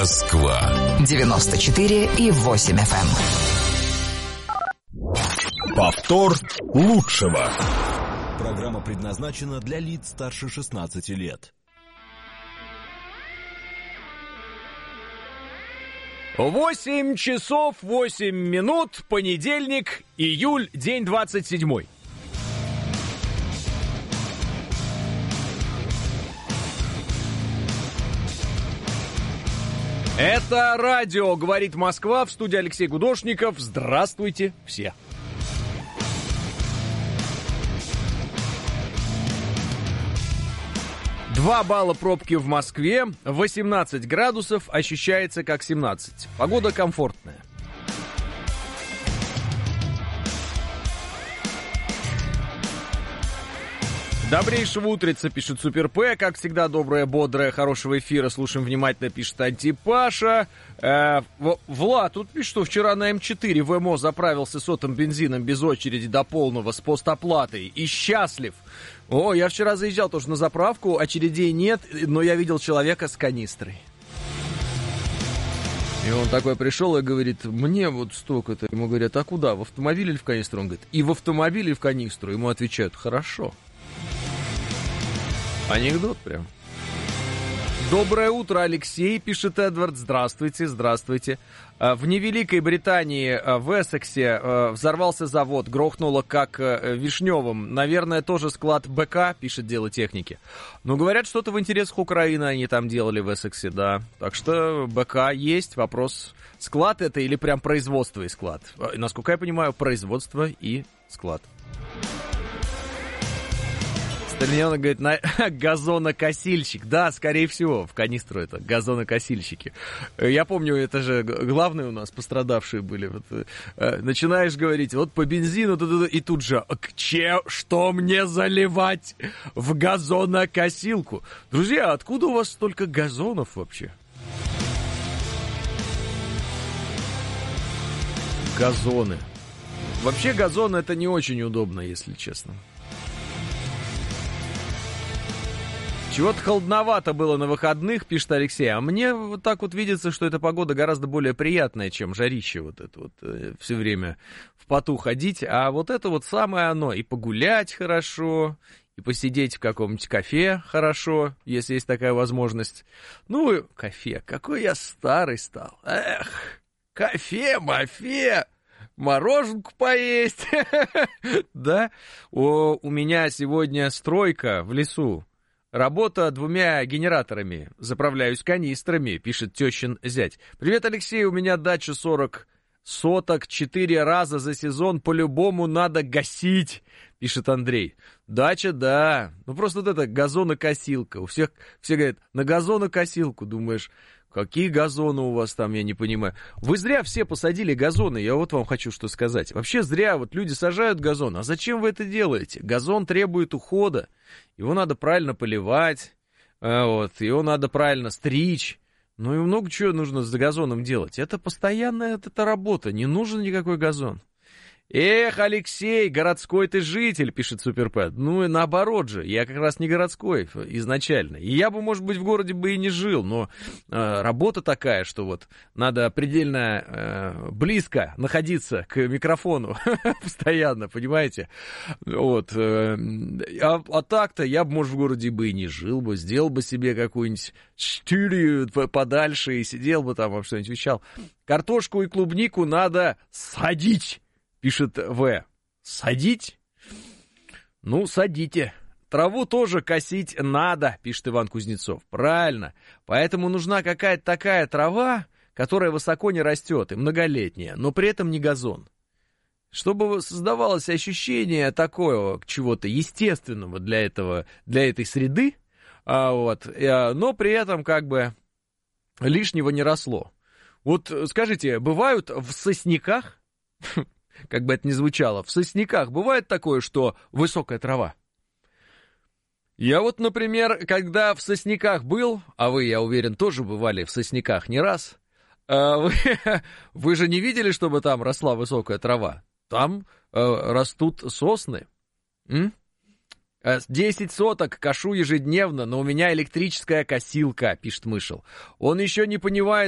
Москва 94,8 FM. Повтор лучшего. Программа предназначена для лиц старше 16 лет. 8 часов 8 минут, понедельник, июль, день 27. Это радио «Говорит Москва», в студии Алексей Гудошников. Здравствуйте все. Два балла пробки в Москве, 18 градусов, ощущается как 17. Погода комфортная. Добрейшего утреца, пишет Супер П. Как всегда, доброе, бодрое, хорошего эфира. Слушаем внимательно, пишет Антипаша. Влад тут пишет, что вчера на М4 в МО заправился сотым бензином без очереди до полного с постоплатой. И счастлив. О, я вчера заезжал тоже на заправку, очередей нет, но я видел человека с канистрой. И он такой пришел и говорит, мне вот столько-то. Ему говорят, а куда, в автомобиль или в канистру? Он говорит, и в автомобиль, и в канистру. Ему отвечают, хорошо. Анекдот прям. Доброе утро, Алексей, пишет Эдвард. Здравствуйте, здравствуйте. В невеликой Британии, в Эссексе, взорвался завод, грохнуло как в Вишневом. Наверное, тоже склад БК, пишет Дело техники. Но говорят, что-то в интересах Украины они там делали в Эссексе, да. Так что БК есть, вопрос, склад это или прям производство и склад. Насколько я понимаю, производство и склад. Стальнёна говорит, газонокосильщик. Да, скорее всего, в канистру это газонокосильщики. Я помню, это же главные у нас пострадавшие были. Вот, начинаешь говорить, вот по бензину, и тут же, что мне заливать в газонокосилку? Друзья, откуда у вас столько газонов вообще? Газоны. Вообще газон это не очень удобно, если честно. Чего-то холодновато было на выходных, пишет Алексей. А мне вот так вот видится, что эта погода гораздо более приятная, чем жарище вот это вот все время в поту ходить. А вот это вот самое оно. И погулять хорошо, и посидеть в каком-нибудь кафе хорошо, если есть такая возможность. Ну, кафе, какой я старый стал. Эх, кафе-мафе. Мороженку поесть. Да? У меня сегодня стройка в лесу. Работа 2 генераторами. Заправляюсь канистрами, пишет тещин зять. Привет, Алексей, у меня дача 40 соток, 4 раза за сезон по-любому надо гасить, пишет Андрей. Дача, да. Ну просто вот это газонокосилка. У всех, все говорят, на газонокосилку. Думаешь, какие газоны у вас там, я не понимаю. Вы зря все посадили газоны, я вот вам хочу что сказать. Вообще зря вот люди сажают газон. А зачем вы это делаете? Газон требует ухода. Его надо правильно поливать, вот, его надо правильно стричь. Ну и много чего нужно с газоном делать. Это постоянная это работа, не нужен никакой газон. Эх, Алексей, городской ты житель, пишет Суперпэт. Ну и наоборот же, я как раз не городской изначально. И я бы, может быть, в городе бы и не жил, но работа такая, что вот надо предельно близко находиться к микрофону постоянно, понимаете? Вот. А так-то я бы, может, в городе бы и не жил бы, сделал бы себе какую-нибудь студию подальше и сидел бы там, что-нибудь вещал. Картошку и клубнику надо садить. Пишет В. Садить? Ну, садите. Траву тоже косить надо, пишет Иван Кузнецов. Правильно. Поэтому нужна какая-то такая трава, которая высоко не растет и многолетняя, но при этом не газон. Чтобы создавалось ощущение такого чего-то естественного для этой среды, вот, но при этом как бы лишнего не росло. Вот скажите, бывают в сосняках... Как бы это ни звучало, в сосняках бывает такое, что высокая трава? Я вот, например, когда в сосняках был, а вы, я уверен, тоже бывали в сосняках не раз, вы же не видели, чтобы там росла высокая трава? Там растут сосны. 10 соток кошу ежедневно, но у меня электрическая косилка, пишет Мышел. Он еще не понимает,